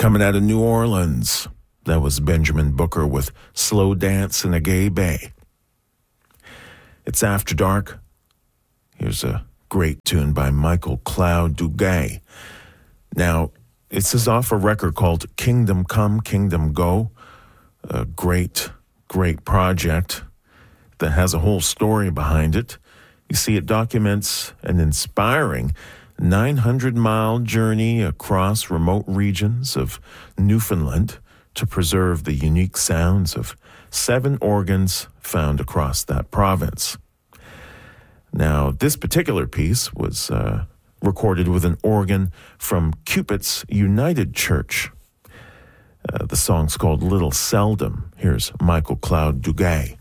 Coming out of New Orleans, that was Benjamin Booker with Slow Dance in a Gay Bay. It's After Dark. Here's a great tune by Michael Cloud Duguay. Now, this is off a record called Kingdom Come, Kingdom Go. A great, great project that has a whole story behind it. You see, it documents an inspiring 900-mile journey across remote regions of Newfoundland to preserve the unique sounds of 7 organs found across that province. Now, this particular piece was recorded with an organ from Cupid's United Church. The song's called Little Seldom. Here's Michael Cloud Duguay.